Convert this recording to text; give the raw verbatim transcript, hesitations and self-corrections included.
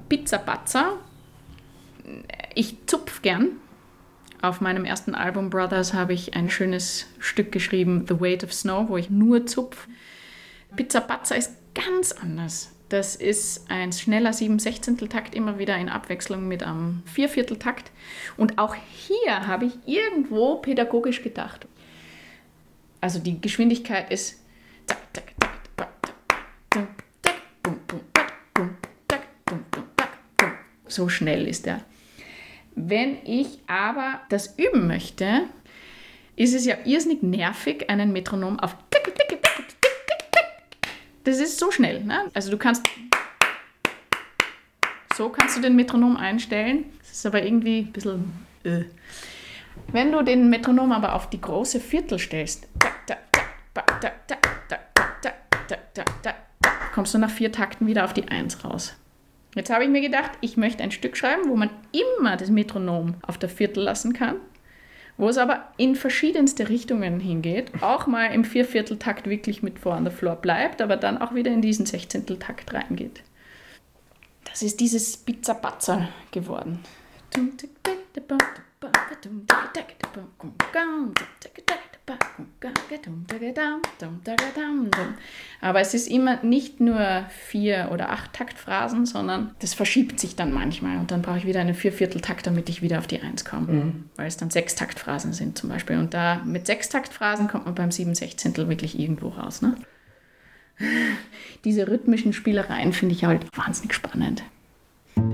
Pizza-Patzer. Ich zupf gern. Auf meinem ersten Album Brothers habe ich ein schönes Stück geschrieben, The Weight of Snow, wo ich nur zupf. Pizza-Patzer ist ganz anders. Das ist ein schneller sieben Sechzehnteltakt, immer wieder in Abwechslung mit einem Viervierteltakt. Und auch hier habe ich irgendwo pädagogisch gedacht. Also die Geschwindigkeit ist so schnell ist der. Wenn ich aber das üben möchte, ist es ja irrsinnig nervig, einen Metronom auf das ist so schnell. Ne? Also du kannst so kannst du den Metronom einstellen. Das ist aber irgendwie ein bisschen äh. Wenn du den Metronom aber auf die große Viertel stellst, kommst du nach vier Takten wieder auf die Eins raus. Jetzt habe ich mir gedacht, ich möchte ein Stück schreiben, wo man immer das Metronom auf der Viertel lassen kann, wo es aber in verschiedenste Richtungen hingeht, auch mal im Viervierteltakt wirklich mit Four on the Floor bleibt, aber dann auch wieder in diesen Sechzehnteltakt reingeht. Das ist dieses Pizza-Patzer geworden. Aber es ist immer nicht nur vier oder acht Taktphrasen, sondern das verschiebt sich dann manchmal und dann brauche ich wieder einen Viervierteltakt, damit ich wieder auf die Eins komme, mhm. weil es dann sechs Taktphrasen sind zum Beispiel und da mit sechs Taktphrasen kommt man beim sieben Sechzehntel wirklich irgendwo raus. Ne? Diese rhythmischen Spielereien finde ich halt wahnsinnig spannend.